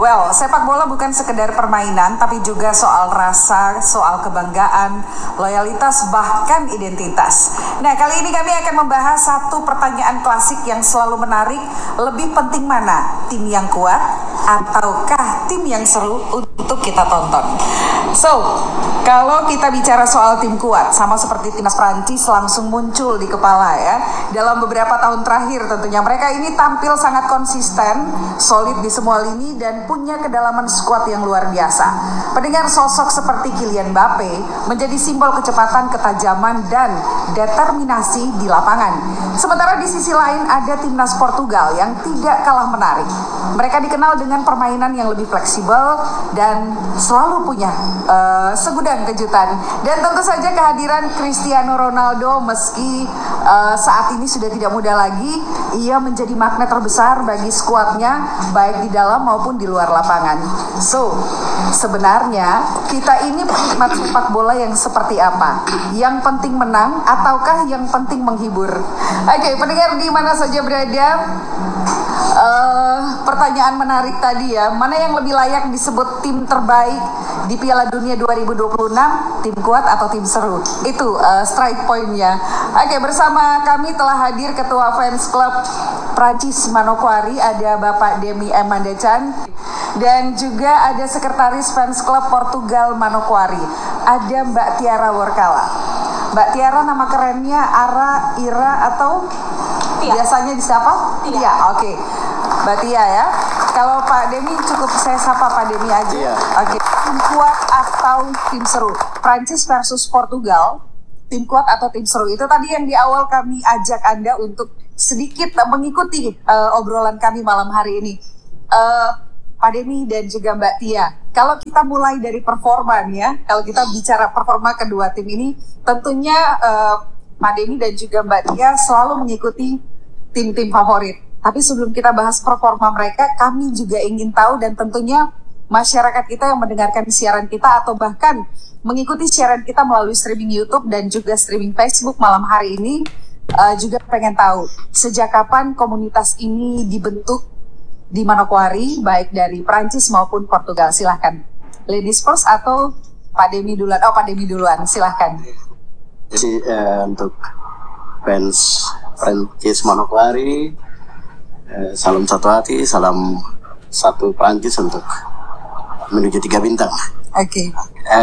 Well, sepak bola bukan sekedar permainan, tapi juga soal rasa, soal kebanggaan, loyalitas, bahkan identitas. Nah, kali ini kami akan membahas satu pertanyaan klasik yang selalu menarik. Lebih penting mana? Tim yang kuat ataukah tim yang seru untuk kita tonton? So, kalau kita bicara soal tim kuat, sama seperti timnas Prancis langsung muncul di kepala ya. Dalam beberapa tahun terakhir tentunya mereka ini tampil sangat konsisten, solid di semua lini dan punya kedalaman skuad yang luar biasa. Pendengar, sosok seperti Kylian Mbappe menjadi simbol kecepatan, ketajaman dan determinasi di lapangan. Sementara di sisi lain ada timnas Portugal yang tidak kalah menarik. Mereka dikenal dengan permainan yang lebih fleksibel dan selalu punya segudang kejutan. Dan tentu saja kehadiran Cristiano Ronaldo, meski saat ini sudah tidak muda lagi, ia menjadi magnet terbesar bagi skuadnya baik di dalam maupun di luar lapangan. So, sebenarnya kita ini penikmat sepak bola yang seperti apa? Yang penting menang ataukah yang penting menghibur? Oke, pendengar di mana saja berada, pertanyaan menarik tadi ya, mana yang lebih layak disebut tim terbaik di Piala Dunia 2026, tim kuat atau tim seru? Itu strike point-nya. Oke, bersama kami telah hadir Ketua Fans Club Prancis Manokwari, ada Bapak Demi Emandechan, dan juga ada Sekretaris Fans Club Portugal Manokwari, ada Mbak Tiara Workala. Mbak Tiara nama kerennya Ara, Ira, atau Tia. Biasanya disapa? Tia. Oke. Mbak Tia ya. Kalau Pak Demi cukup saya sapa Pak Demi aja. Iya. Oke. Tim kuat atau tim seru? Prancis versus Portugal. Tim kuat atau tim seru? Itu tadi yang di awal kami ajak Anda untuk sedikit mengikuti obrolan kami malam hari ini. Pak Demi dan juga Mbak Tia, kalau kita mulai dari performa nih ya, kalau kita bicara performa kedua tim ini, tentunya Pak Demi dan juga Mbak Tia selalu mengikuti tim-tim favorit. Tapi sebelum kita bahas performa mereka, kami juga ingin tahu dan tentunya masyarakat kita yang mendengarkan siaran kita atau bahkan mengikuti siaran kita melalui streaming YouTube dan juga streaming Facebook malam hari ini, juga pengen tahu sejak kapan komunitas ini dibentuk di Manokwari, baik dari Prancis maupun Portugal. Silahkan, ladies first atau Pak Demi duluan? Oh, Pak Demi duluan, silahkan. Jadi untuk fans Prancis Manokwari, salam satu hati, salam satu Prancis untuk menuju 3 bintang. Oke.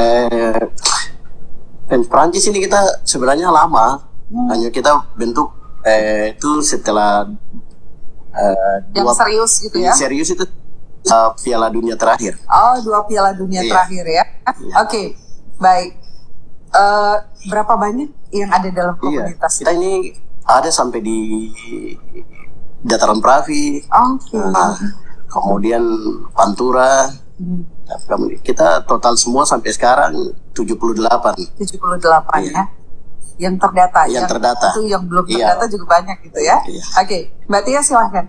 Fans Prancis ini kita sebenarnya lama, hanya kita bentuk itu setelah yang serius gitu ya? Serius itu Piala Dunia terakhir. Oh, 2 Piala Dunia terakhir ya? Oke, baik. Berapa banyak yang ada dalam komunitas? Kita ini ada sampai di Dataran Pravi, kemudian Pantura. Kita total semua sampai sekarang 78. 78 ya? Yang terdata. Yang terdata. Itu yang belum terdata juga banyak gitu ya. Oke, Mbak Tia silahkan.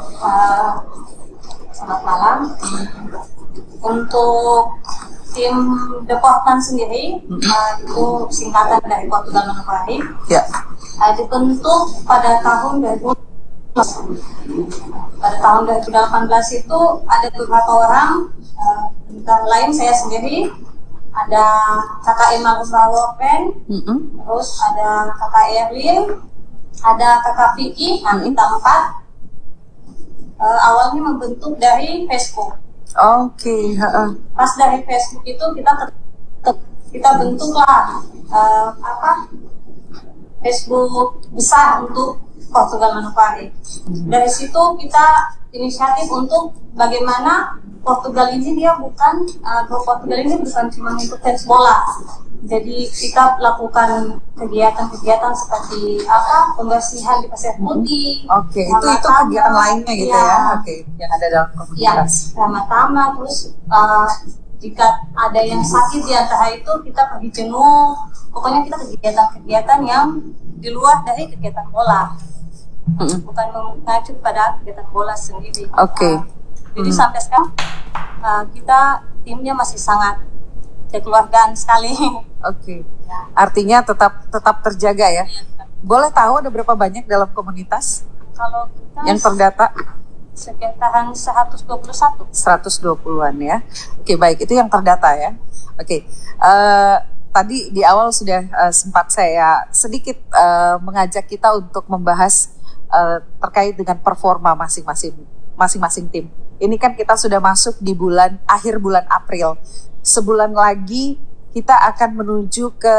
Selamat malam. Untuk tim The Portland sendiri, itu singkatan dari Portugal Manokwari. Ya. Dibentuk pada tahun 2018. Pada tahun 2018 itu ada beberapa orang, antara lain saya sendiri, ada kakak Marcus Ralopen, terus ada kakak Erlin, ada kakak Vicky, kita 4. Awalnya membentuk dari Facebook. Oke. Pas dari Facebook itu kita bentuklah Facebook besar untuk Portugal Manokwari. Dari situ kita inisiatif untuk bagaimana Portugal ini Portugal ini bukan cuma untuk fans bola. Jadi kita lakukan kegiatan-kegiatan seperti pembersihan di pasir putih. Oke, itu kegiatan lainnya gitu ya. Oke, yang ada dalam komunitas. Ya, ramah-tamah, terus jika ada yang sakit di antara itu kita pergi jenguk. Pokoknya kita kegiatan-kegiatan yang di luar dari kegiatan bola. Bukan mengacu pada kegiatan bola sendiri. Oke. Jadi sampai sekarang kita timnya masih sangat kekeluargaan sekali. Oke. Artinya tetap terjaga ya. Boleh tahu ada berapa banyak dalam komunitas Kalau kita yang terdata? sekitaran 121. 120-an ya. Oke, baik, itu yang terdata ya. Oke. Tadi di awal sudah sempat saya sedikit mengajak kita untuk membahas terkait dengan performa masing-masing tim. Ini kan kita sudah masuk di akhir bulan April. Sebulan lagi kita akan menuju ke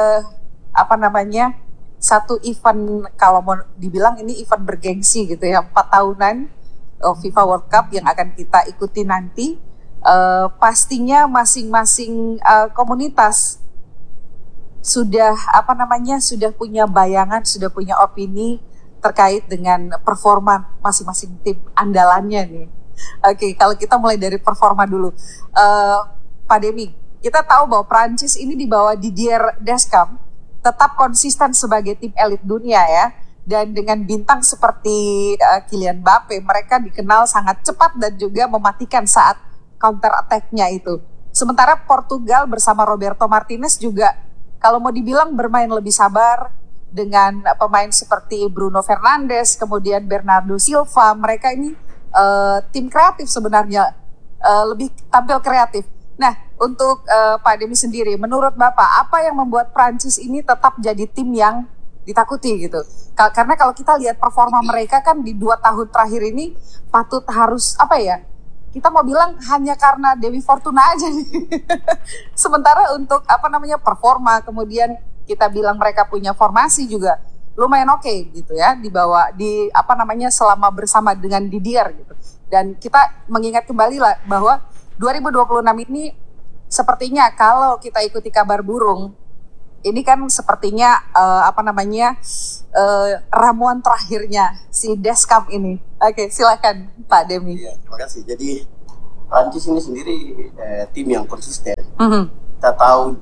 satu event, kalau mau dibilang ini event bergengsi gitu ya, 4 tahunan FIFA World Cup yang akan kita ikuti nanti. Pastinya masing-masing komunitas sudah sudah punya bayangan, sudah punya opini terkait dengan performa masing-masing tim andalannya nih. Oke, kalau kita mulai dari performa dulu, Pak Demi, kita tahu bahwa Prancis ini di bawah Didier Deschamps tetap konsisten sebagai tim elit dunia ya, dan dengan bintang seperti Kylian Mbappe, mereka dikenal sangat cepat dan juga mematikan saat counter attack-nya itu. Sementara Portugal bersama Roberto Martinez juga kalau mau dibilang bermain lebih sabar dengan pemain seperti Bruno Fernandes, kemudian Bernardo Silva. Mereka ini tim kreatif sebenarnya, lebih tampil kreatif. Nah, untuk Pak Demi sendiri, menurut Bapak, apa yang membuat Prancis ini tetap jadi tim yang ditakuti gitu? Karena kalau kita lihat performa mereka kan di 2 tahun terakhir ini patut harus kita mau bilang hanya karena Dewi Fortuna aja nih. Sementara untuk performa, kemudian kita bilang mereka punya formasi juga lumayan oke gitu ya, selama bersama dengan Didier gitu. Dan kita mengingat kembali lah bahwa 2026 ini sepertinya kalau kita ikuti kabar burung, ini kan sepertinya ramuan terakhirnya si Deschamps ini. Oke, silakan Pak Demi. Iya, terima kasih. Jadi Prancis ini sendiri tim yang konsisten. Kita tahu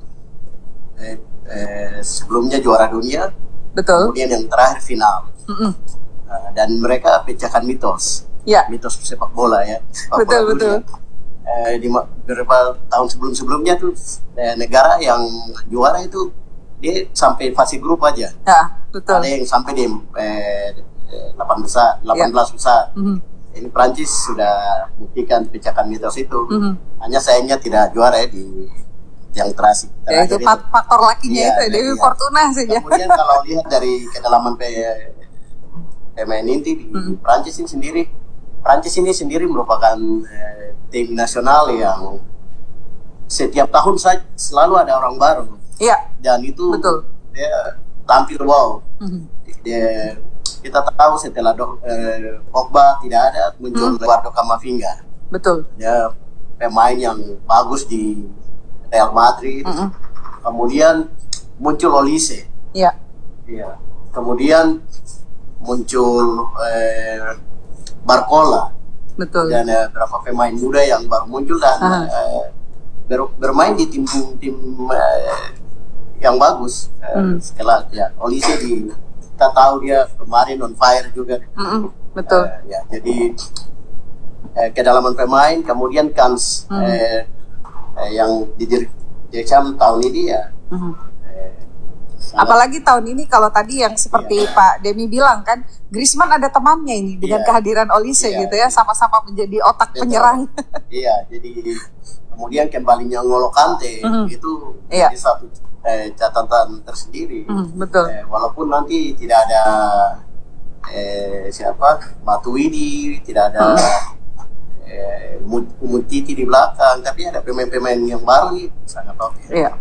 sebelumnya juara dunia, betul. Kemudian yang terakhir final. Dan mereka pecahkan mitos, mitos sepak bola ya. Betul. Di beberapa tahun sebelumnya tuh negara yang juara itu dia sampai fase grup aja. Ya, betul. Ada yang sampai di 18 besar. Ini Prancis sudah buktikan pecahkan mitos itu. Hanya sayangnya tidak juara ya di yang terakhir. Ya, itu faktor lakinya itu Dewi Fortuna saja. Kemudian kalau lihat dari kedalaman pemain inti di Prancis ini sendiri merupakan tim nasional yang setiap tahun selalu ada orang baru. Iya. Dan itu betul. Dia tampil wow. Kita tahu setelah Pogba tidak ada, muncul Eduardo Camavinga. Betul. Dia pemain yang bagus di Real Madrid. Kemudian muncul Olise. Iya. Iya. Kemudian muncul Barcola. Betul. Dan beberapa pemain muda yang baru muncul dan bermain di tim yang bagus. Setelah Olise kita tahu dia kemarin on fire juga. Betul. Jadi kedalaman pemain, kemudian kans yang Deschamps tahun ini ya. Apalagi tahun ini kalau tadi yang seperti Pak Demi bilang kan, Griezmann ada temannya ini dengan kehadiran Olise gitu ya, sama-sama menjadi otak penyerang. Iya, jadi kemudian kembalinya N'Golo Kante itu jadi satu catatan tersendiri. Betul. Walaupun nanti tidak ada Matuidi, tidak ada Umtiti di belakang, tapi ada pemain-pemain yang baru nih sangat oke. Iya.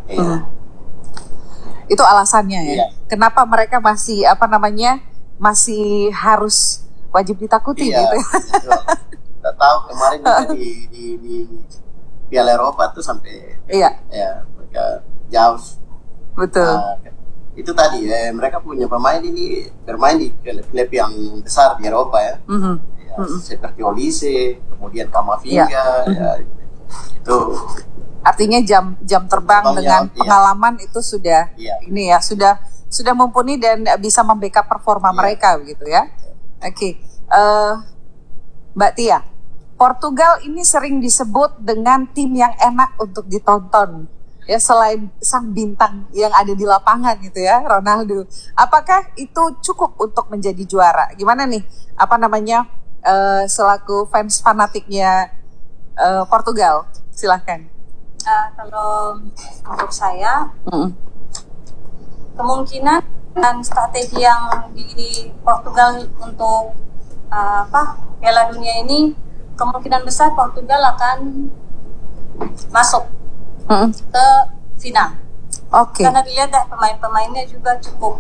Itu alasannya ya. Kenapa mereka masih masih harus wajib ditakuti gitu. Kita tahu kemarin juga di Piala Eropa tuh sampai mereka jauh. Betul. Itu tadi mereka punya pemain ini bermain di klub-klub yang besar di Eropa ya. Seperti Olise, kemudian Camavinga, itu artinya jam terbang dengan pengalaman itu sudah sudah mumpuni dan bisa membackup performa mereka begitu ya. Oke. Mbak Tia, Portugal ini sering disebut dengan tim yang enak untuk ditonton. Ya, selain sang bintang yang ada di lapangan gitu ya, Ronaldo. Apakah itu cukup untuk menjadi juara? Gimana nih? selaku fans fanatiknya Portugal, silahkan. Kalau untuk saya, kemungkinan dan strategi yang di Portugal untuk Piala Dunia ini, kemungkinan besar Portugal akan masuk ke final. Oke. Karena dilihat dari pemain-pemainnya juga cukup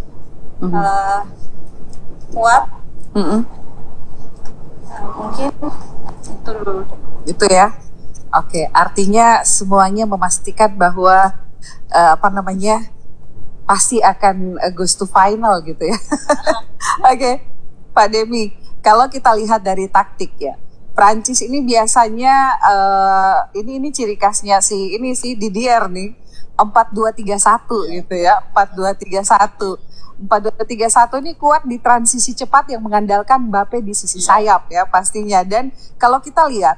kuat. Mungkin itu dulu. Itu ya. Oke, artinya semuanya memastikan bahwa pasti akan goes to final gitu ya. Oke, Pak Demi, kalau kita lihat dari taktik ya, Prancis ini biasanya ini ciri khasnya ini Didier nih 4-2-3-1 gitu ya, 4-2-3-1. 4-2-3-1 ini kuat di transisi cepat yang mengandalkan Mbappe di sisi sayap ya pastinya. Dan kalau kita lihat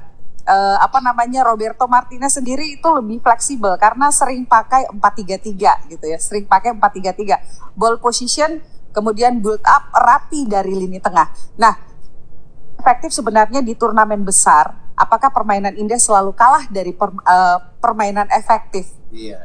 Roberto Martinez sendiri itu lebih fleksibel karena sering pakai 4-3-3 gitu ya, sering pakai 4-3-3. Ball position, kemudian build up rapi dari lini tengah. Nah, efektif sebenarnya di turnamen besar, apakah permainan Indah selalu kalah dari permainan efektif? Iya.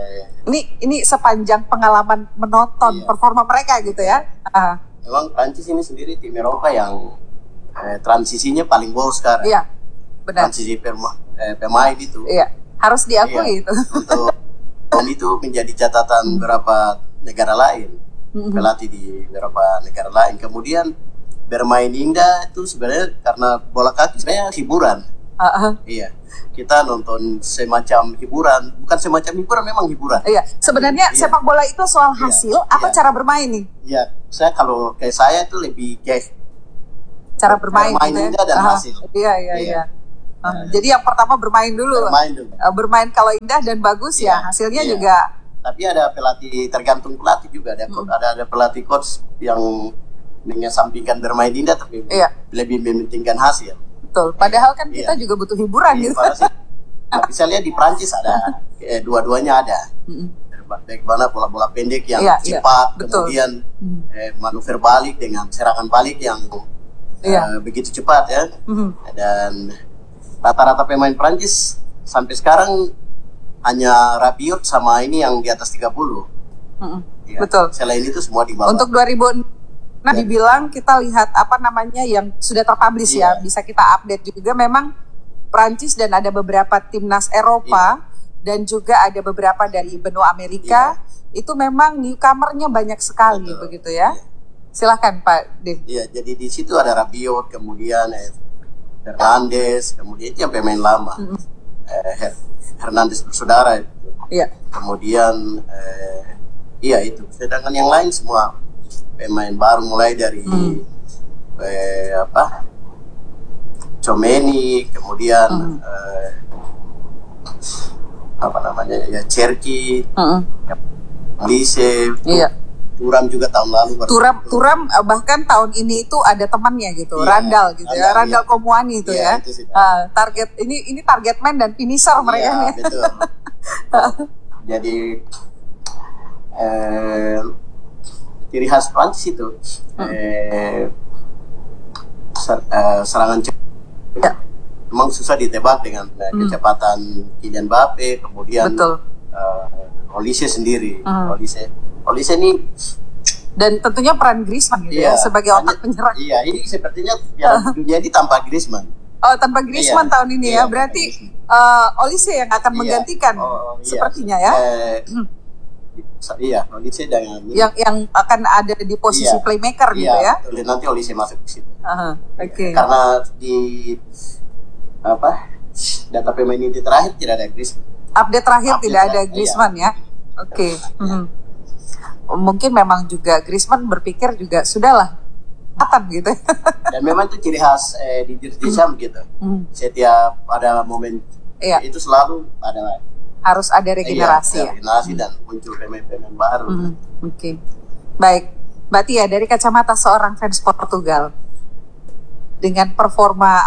Ini sepanjang pengalaman menonton performa mereka gitu ya. Memang Prancis ini sendiri tim Eropa yang transisinya paling wow sekarang. Iya, benar. Transisi pemain itu. Iya, harus diakui itu. Untuk itu menjadi catatan beberapa negara lain, pelatih di beberapa negara lain. Kemudian bermain indah itu sebenarnya karena bola kaki sebenarnya hiburan. Iya, kita nonton semacam hiburan, bukan semacam hiburan, memang hiburan. Iya, sebenarnya sepak bola itu soal hasil apa cara bermain nih? Iya, kalau kayak saya itu lebih kayak cara bermain gitu indah dan hasil. Iya. Jadi yang pertama bermain dulu. Bermain kalau indah dan bagus ya hasilnya juga. Tapi ada pelatih, tergantung pelatih juga, ada pelatih coach yang mengesampingkan bermain indah tapi lebih mementingkan hasil. Betul. Padahal kan kita juga butuh hiburan gitu. Bisa lihat di Prancis ada dua-duanya ada. Bagaimana bola-bola pendek yang cepat, kemudian manuver balik dengan serangan balik yang begitu cepat ya. Dan rata-rata pemain Prancis sampai sekarang hanya Rabiot sama ini yang di atas 30. Betul. Selain itu semua di bawah. Untuk 2000 dibilang kita lihat yang sudah terpublish ya, bisa kita update juga, memang Prancis dan ada beberapa timnas Eropa dan juga ada beberapa dari benua Amerika itu memang newcomernya banyak sekali. Betul. Begitu ya. Silahkan Pak Dev. Iya, jadi di situ ada Rabiot, kemudian Hernandez, kemudian itu yang pemain lama. Hernandez bersaudara itu. Iya. Kemudian itu. Sedangkan yang lain semua pemain baru, mulai dari Tchouaméni, kemudian Cherki, Olise, Thuram juga tahun lalu. Thuram bahkan tahun ini itu ada temannya gitu, Randall gitu ya, Randall Komuani itu ya. Target ini target man dan finisher mereka nih. Betul. Jadi ciri khas Prancis itu serangan cepat. Memang susah ditebak dengan kecepatan Kylian Mbappe, kemudian Olise sendiri. Olise ini dan tentunya peran Griezmann gitu ya sebagai otak penyerang. Iya, ini sepertinya Piala Dunia ini tanpa Griezmann. Oh, tanpa Griezmann tahun ini ya. Berarti Olise yang akan menggantikan sepertinya ya. Olise dengan yang akan ada di posisi playmaker gitu ya. Nanti Olise masuk di situ. Oke. Karena di data pemain ini terakhir tidak ada Griezmann. Update terakhir tidak ada Griezmann ya. Oke. Mungkin memang juga Griezmann berpikir juga sudahlah gitu. Dan memang itu ciri khas di Deschamps gitu. Setiap ada momen itu selalu harus ada regenerasi regenerasi dan muncul pemain-pemain baru. Oke. Baik, Mbak Tia, dari kacamata seorang fans Portugal dengan performa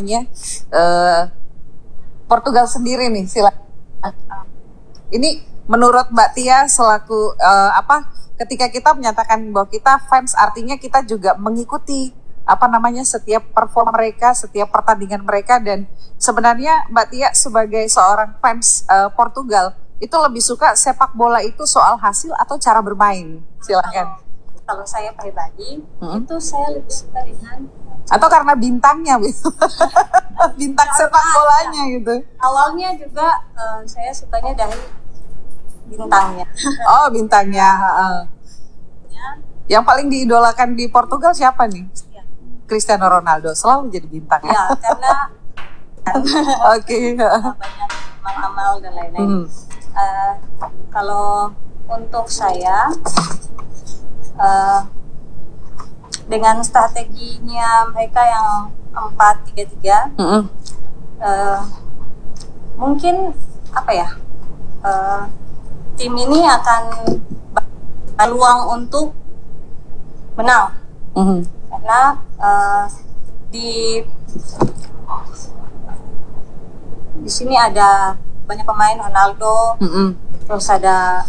Portugal sendiri nih, silakan. Ini menurut Mbak Tia selaku ketika kita menyatakan bahwa kita fans, artinya kita juga mengikuti setiap perform mereka, setiap pertandingan mereka. Dan sebenarnya Mbak Tia sebagai seorang fans Portugal itu lebih suka sepak bola itu soal hasil atau cara bermain? Silakan. Kalau saya pribadi itu saya lebih suka dengan atau karena bintangnya gitu. Bintang sepak bolanya gitu. Awalnya juga saya sukanya dari bintangnya. Oh, bintangnya. Yang paling diidolakan di Portugal siapa nih? Ya. Cristiano Ronaldo selalu jadi bintang ya. Ya, karena Oke. banyak amal dan lain-lain. Kalau untuk saya dengan strateginya mereka yang 4-3-3, mungkin tim ini akan peluang untuk menang, karena di sini ada banyak pemain, Ronaldo, terus ada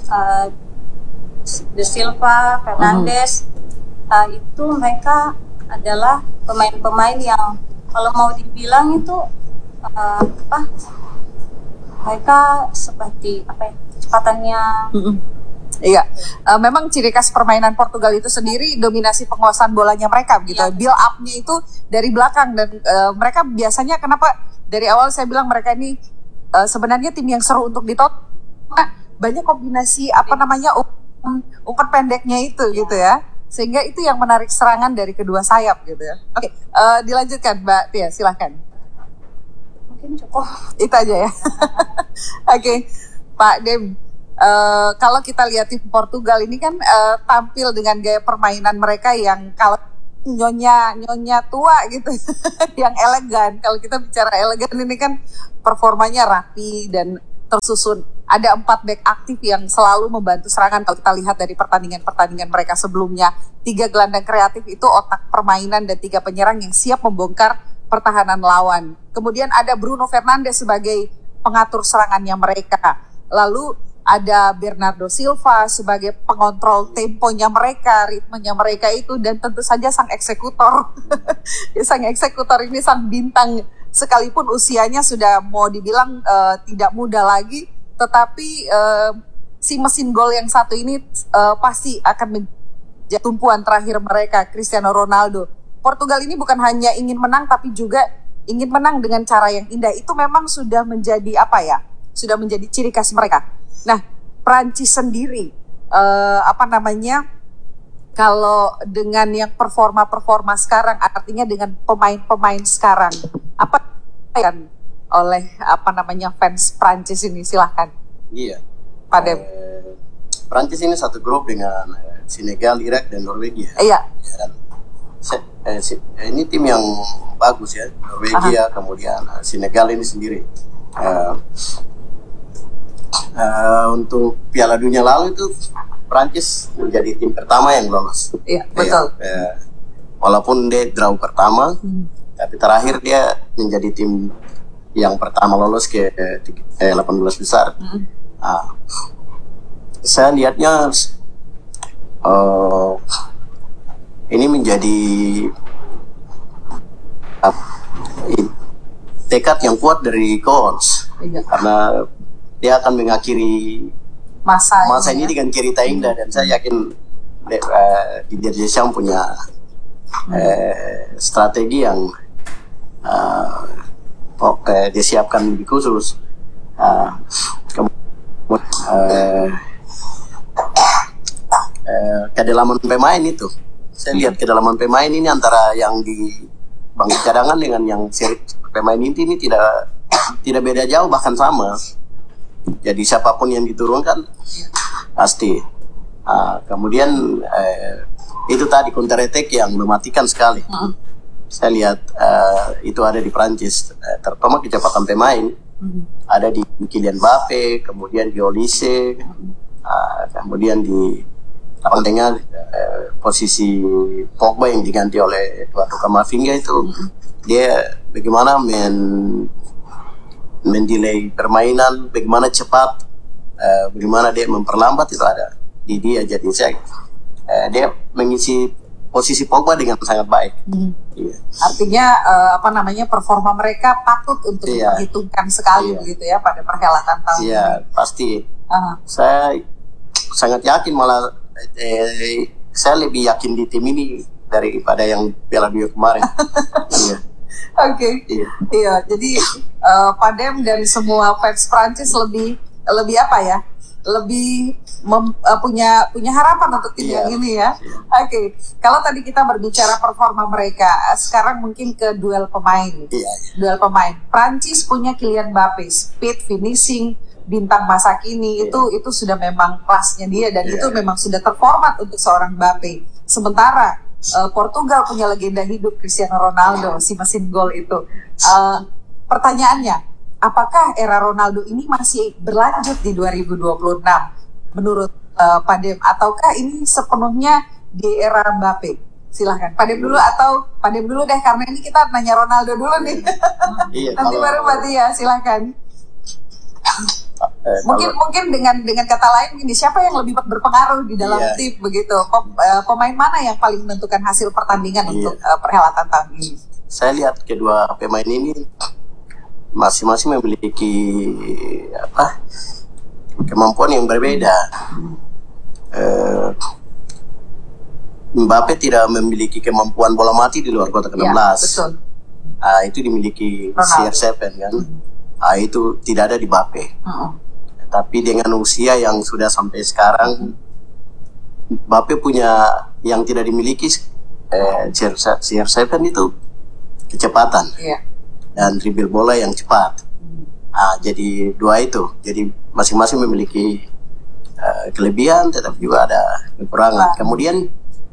De Silva, Fernandes, itu mereka adalah pemain-pemain yang kalau mau dibilang itu mereka seperti kecepatannya. Iya, memang ciri khas permainan Portugal itu sendiri dominasi penguasaan bolanya mereka gitu. Ya. Build up-nya itu dari belakang dan mereka biasanya kenapa dari awal saya bilang mereka ini sebenarnya tim yang seru untuk ditonton. Banyak kombinasi umpan pendeknya itu gitu ya. Sehingga itu yang menarik serangan dari kedua sayap gitu ya. Oke, dilanjutkan Mbak Tia, silahkan. Mungkin cukup. Itu aja ya. Oke, Pak Dem. Kalau kita lihat tim Portugal ini kan tampil dengan gaya permainan mereka yang kalau nyonya tua gitu, yang elegan. Kalau kita bicara elegan ini kan performanya rapi dan tersusun. Ada 4 back aktif yang selalu membantu serangan. Kalau kita lihat dari pertandingan mereka sebelumnya, 3 gelandang kreatif itu otak permainan dan 3 penyerang yang siap membongkar pertahanan lawan. Kemudian ada Bruno Fernandes sebagai pengatur serangannya mereka. Lalu ada Bernardo Silva sebagai pengontrol temponya mereka, ritmenya mereka itu, dan tentu saja sang eksekutor. Sang eksekutor ini sang bintang, sekalipun usianya sudah mau dibilang tidak muda lagi, tetapi si mesin gol yang satu ini pasti akan menjadi tumpuan terakhir mereka, Cristiano Ronaldo. Portugal ini bukan hanya ingin menang, tapi juga ingin menang dengan cara yang indah. Itu memang sudah menjadi sudah menjadi ciri khas mereka. Nah, Prancis sendiri kalau dengan yang performa sekarang, artinya dengan pemain-pemain sekarang, apa yang oleh fans Prancis ini? Silahkan. Iya. Pak Dem. Prancis ini satu grup dengan Senegal, Irak, dan Norwegia. Iya. Dan ini tim yang bagus ya, Norwegia. Kemudian Senegal ini sendiri. Untuk Piala Dunia lalu itu Prancis menjadi tim pertama yang lolos. Iya, betul. Walaupun dia draw pertama, tapi terakhir dia menjadi tim yang pertama lolos ke 18 besar. Saya lihatnya ini menjadi tekad yang kuat dari coach, karena dia akan mengakhiri masa ini dengan cerita indah, dan saya yakin Didier Deschamps punya strategi yang dia siapkan lebih khusus. Kedalaman pemain itu, saya lihat kedalaman pemain ini antara yang di bangku cadangan dengan yang pemain inti ini tidak beda jauh, bahkan sama. Jadi siapapun yang diturunkan pasti. Kemudian itu tadi counter attack yang mematikan sekali. Saya lihat itu ada di Prancis, terutama kecepatan pemain. Ada di Kylian Mbappe, kemudian di Olise, kemudian di lapangan tengah posisi Pogba yang diganti oleh Eduardo Camavinga itu, dia bagaimana mendelay permainan, bagaimana cepat, bagaimana dia memperlambat, itu ada di dia. Jadi dia mengisi posisi Pogba dengan sangat baik. Iya. Artinya performa mereka patut untuk Iya. diperhitungkan sekali Iya. begitu ya pada perhelatan tahun Iya, ini. pasti. Aha. Saya sangat yakin, malah saya lebih yakin di tim ini daripada yang Piala Dunia kemarin. Iya. Oke. Iya. Iya, jadi Padem dan semua fans Prancis lebih apa ya? Lebih punya harapan untuk tim Iya. yang ini ya. Oke. Kalau tadi kita berbicara performa mereka, sekarang mungkin ke duel pemain. Iya. Duel pemain. Prancis punya Kylian Mbappe, speed, finishing, bintang masa kini itu sudah memang kelasnya dia dan Iya. itu memang sudah terformat untuk seorang Mbappe. Sementara Portugal punya legenda hidup Cristiano Ronaldo, si mesin gol itu. Pertanyaannya, apakah era Ronaldo ini masih berlanjut di 2026 menurut Padem, ataukah ini sepenuhnya di era Mbappe? Silahkan Padem dulu atau Padem dulu deh, karena ini kita nanya Ronaldo dulu nih. Iya, Nanti kalau- baru Mbak Tia, silahkan. Mungkin dengan kata lain gini, siapa yang lebih berpengaruh di dalam Iya. tim begitu? Pemain mana yang paling menentukan hasil pertandingan Iya. untuk perhelatan tahun ini? Saya lihat kedua pemain ini masing-masing memiliki kemampuan yang berbeda. Mbappe tidak memiliki kemampuan bola mati di luar kotak 16. Ya, betul. Itu dimiliki Ronaldo. CR7 kan. Itu tidak ada di Mbappe. Tapi dengan usia yang sudah sampai sekarang, Mbappe punya yang tidak dimiliki CR7 itu kecepatan Iya. dan dribble bola yang cepat. Jadi dua itu. Jadi masing-masing memiliki kelebihan, tetapi juga ada kekurangan. Kemudian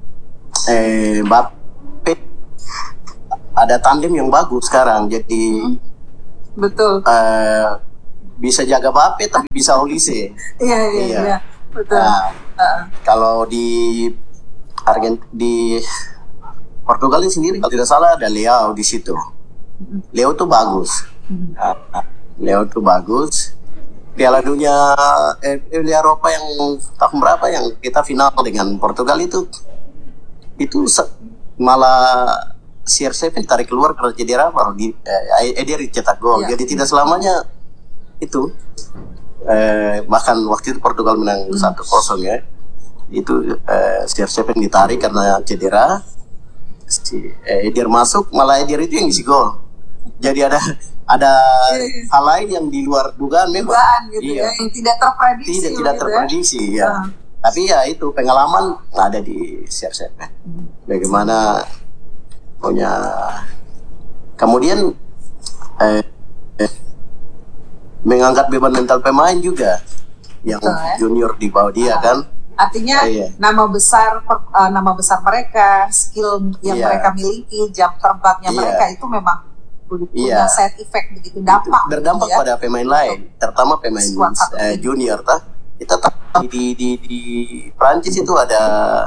Mbappe ada tandem yang bagus sekarang. Jadi Betul. bisa jaga Mbappe tapi bisa Olise. Iya. Betul. Kalau di Portugal ini sendiri kalau tidak salah ada Leao di situ. Leo tuh bagus. Leo tuh bagus. Piala Dunia Eropa yang tahun berapa yang kita final dengan Portugal itu malah CR7 tarik keluar karena cedera, baru dia cetak gol. Iya. Jadi tidak selamanya itu bahkan waktu itu Portugal menang 1-0 ya. Itu CR7 ditarik karena cedera. Eder masuk, malah Eder itu yang isi gol. Jadi ada hal lain yang di luar dugaan memang. Dugaan gitu Iya. ya, yang tidak terprediksi. Tidak gitu terprediksi ya. Tapi ya itu pengalaman ada di CR7. Bagaimana punya kemudian mengangkat beban mental pemain juga yang Betul, ya. junior di bawah dia kan. Artinya Iya. nama besar mereka, skill yang Iya. mereka miliki, jam terbangnya Iya. mereka itu memang punya Iya. side effect begitu, dampak Berdampak gitu ya. pada pemain lain, terutama pemain Squad satu tim. junior kita di Prancis itu ada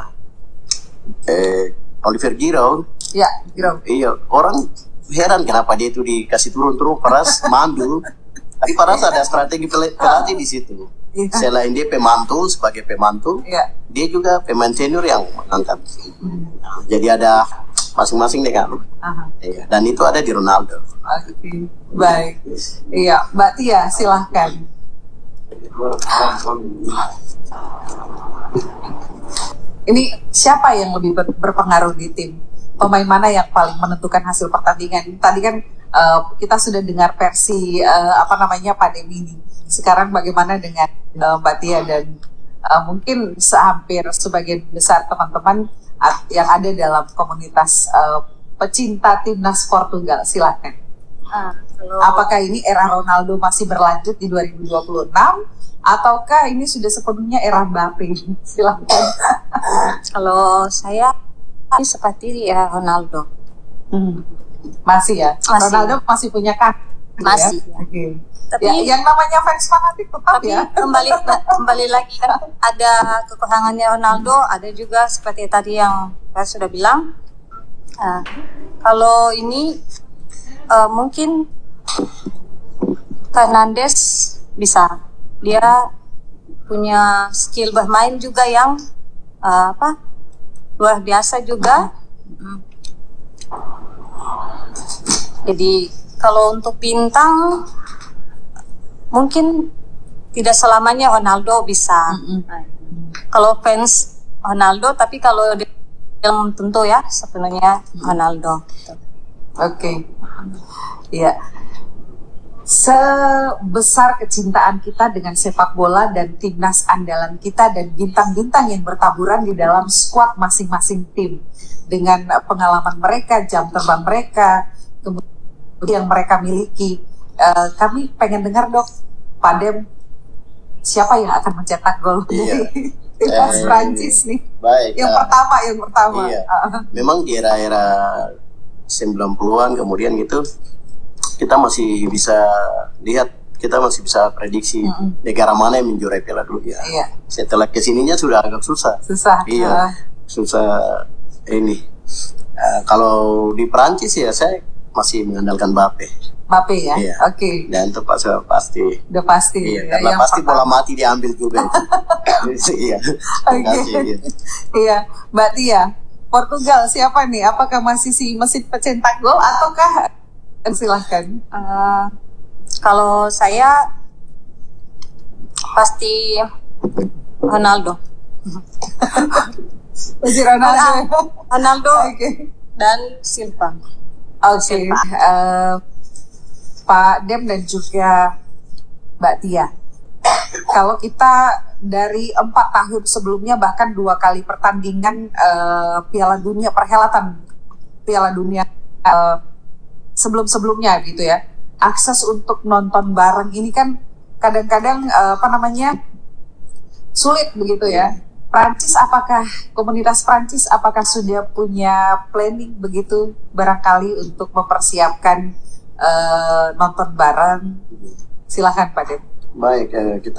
Olivier Giroud. Ya, Giroud. Iya, orang heran kenapa dia itu dikasih turun-turun Paras mantul. Tapi Paras ada strategi pelatih di situ. Iya. Selain dia pemantul, sebagai pemantul, Iya. dia juga pemain senior yang mengangkat. Nah, jadi ada masing-masing dengan. Aha. Iya, dan itu ada di Ronaldo. Oke, baik. Iya, Mbak Tia, silahkan. Ini siapa yang lebih berpengaruh di tim? Pemain mana yang paling menentukan hasil pertandingan? Tadi kan kita sudah dengar versi Padem ini. Sekarang bagaimana dengan Mbak Tia dan mungkin hampir sebagian besar teman-teman yang ada dalam komunitas pecinta timnas Portugal? Silakan. Apakah ini era Ronaldo masih berlanjut di 2026 ataukah ini sudah sepenuhnya era Mbappe? Silakan. Kalau saya ini seperti ya Ronaldo. Masih ya. Masih. Ronaldo masih punya kan? Masih. Ya? Oke. Tapi Ya, yang namanya fans fanatik tetap tapi ya. kembali lagi kan ada kekurangannya Ronaldo, ada juga seperti tadi yang saya sudah bilang. Kalau ini mungkin Fernandes bisa, dia punya skill bermain juga yang luar biasa juga. Jadi kalau untuk bintang mungkin tidak selamanya Ronaldo bisa. Kalau fans Ronaldo, tapi kalau yang tentu ya sepenuhnya Ronaldo. Oke. Iya. Sebesar kecintaan kita dengan sepak bola dan timnas andalan kita dan bintang-bintang yang bertaburan di dalam skuad masing-masing tim, dengan pengalaman mereka, jam terbang mereka, kemudian yang mereka miliki, kami pengen dengar dok, Pak Dem, siapa yang akan mencetak gol dari timnas Prancis nih? Baik. Yang pertama. Iya. Memang di era-era 90-an kemudian gitu, kita masih bisa lihat, kita masih bisa prediksi negara mana yang menjuarai Piala Dunia. Iya. Setelah kesininya sudah agak susah. Iya, susah ini. Kalau di Perancis ya saya masih mengandalkan Mbappe ya. Iya. Oke. Dan itu pasti. Udah pasti. Iya, karena pasti bola mati diambil juga. Iya. Oke. Iya, Mbak Tia, Portugal siapa nih? Apakah masih si mesin pencetak gol ataukah? Silahkan. Kalau saya pasti Ronaldo. Masih Ronaldo. Ronaldo Oke. dan Silva. Oke. Pak Dem dan juga Mbak Tia. Kalau kita dari 4 tahun sebelumnya, bahkan 2 kali pertandingan Piala Dunia, perhelatan Piala Dunia sebelum-sebelumnya gitu ya, akses untuk nonton bareng ini kan kadang-kadang sulit begitu ya. Prancis, apakah komunitas Prancis apakah sudah punya planning begitu barangkali untuk mempersiapkan nonton bareng? Silahkan Pak Dem. Baik, kita